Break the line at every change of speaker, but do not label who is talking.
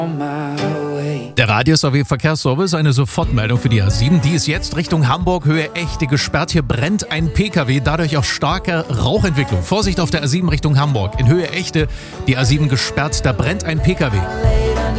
Der Radio-SAW-Verkehrsservice, eine Sofortmeldung für die A7. Die ist jetzt Richtung Hamburg, Höhe Echte gesperrt. Hier brennt ein PKW, dadurch auch starke Rauchentwicklung. Vorsicht auf der A7 Richtung Hamburg. In Höhe Echte die A7 gesperrt, da brennt ein PKW.